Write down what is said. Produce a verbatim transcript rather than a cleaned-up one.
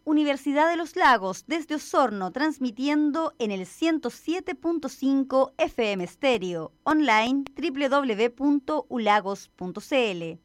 Universidad de los Lagos, desde Osorno, transmitiendo en el ciento siete punto cinco F M Stereo, online doble u doble u doble u punto ulagos punto c l.